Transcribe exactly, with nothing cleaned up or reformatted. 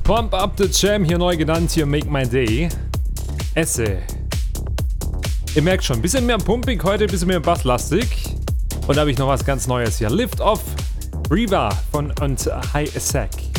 Pump Up the Jam, hier neu genannt, hier Make My Day. Esse. Ihr merkt schon, ein bisschen mehr pumpig heute, ein bisschen mehr basslastig. Und da habe ich noch was ganz Neues hier. Lift Off, Riva von und High Sec.